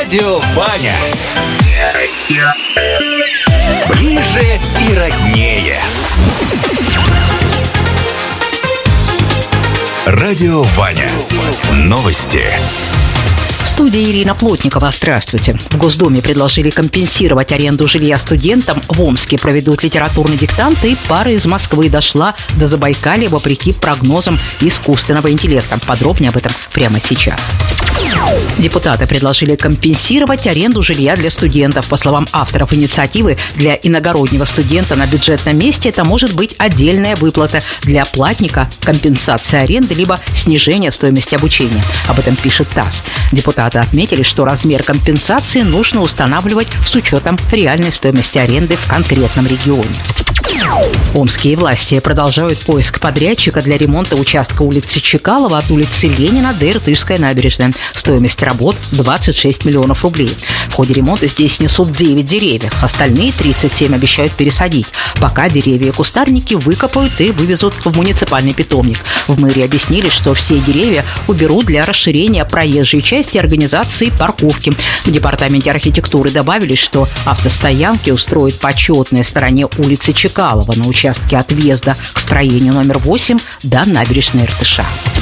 Радио Ваня. Ближе и роднее. Радио Ваня. Новости. В студии Ирина Плотникова. Здравствуйте. В Госдуме предложили компенсировать аренду жилья студентам. В Омске проведут литературный диктант, и пара из Москвы дошла до Забайкалья вопреки прогнозам искусственного интеллекта. Подробнее об этом прямо сейчас. Депутаты предложили компенсировать аренду жилья для студентов. По словам авторов инициативы, для иногороднего студента на бюджетном месте это может быть отдельная выплата, для платника – компенсация аренды либо снижение стоимости обучения. Об этом пишет ТАСС. Депутаты отметили, что размер компенсации нужно устанавливать с учетом реальной стоимости аренды в конкретном регионе. Омские власти продолжают поиск подрядчика для ремонта участка улицы Чекалова от улицы Ленина до Иртышской набережной. Стоимость работ – 26 миллионов рублей. В ходе ремонта здесь несут 9 деревьев. Остальные 37 обещают пересадить. Пока деревья и кустарники выкопают и вывезут в муниципальный питомник. В мэрии объяснили, что все деревья уберут для расширения проезжей части и организации парковки. В департаменте архитектуры добавили, что автостоянки устроят по четной стороне улицы Чекалова на участке от въезда к строению номер 8 до набережной Иртыша.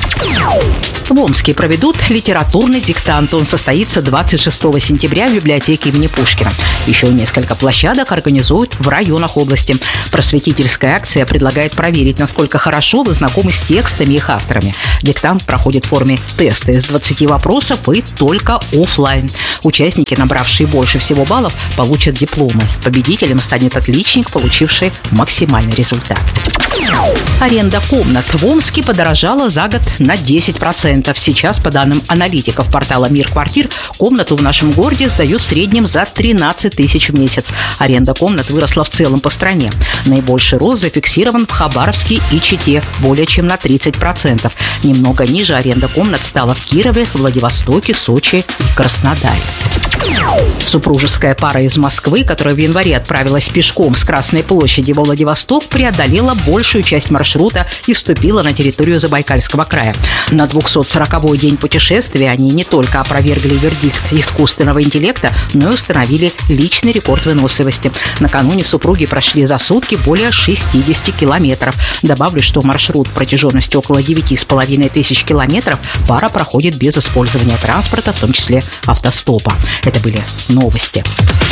В Омске проведут литературный диктант. Он состоится 26 сентября в библиотеке имени Пушкина. Еще несколько площадок организуют в районах области. Просветительская акция предлагает проверить, насколько хорошо вы знакомы с текстами и их авторами. Диктант проходит в форме теста из 20 вопросов и только офлайн. Участники, набравшие больше всего баллов, получат дипломы. Победителем станет отличник, получивший максимальный результат. Аренда комнат в Омске подорожала за год на 10%. Сейчас, по данным аналитиков портала «Мир квартир», комнату в нашем городе сдают в среднем за 13 тысяч в месяц. Аренда комнат выросла в целом по стране. Наибольший рост зафиксирован в Хабаровске и Чите – более чем на 30%. Немного ниже аренда комнат стала в Кирове, Владивостоке, Сочи и Краснодаре. Супружеская пара из Москвы, которая в январе отправилась пешком с Красной площади во Владивосток, преодолела большую часть маршрута и вступила на территорию Забайкальского края. На 240-й день путешествия они не только опровергли вердикт искусственного интеллекта, но и установили личный рекорд выносливости. Накануне супруги прошли за сутки более 60 километров. Добавлю, что маршрут протяженностью около 9,5 тысяч километров пара проходит без использования транспорта, в том числе автостопа. Это были новости.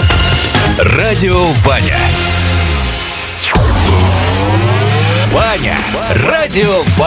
Радио Ваня. Ваня. Радио Ваня.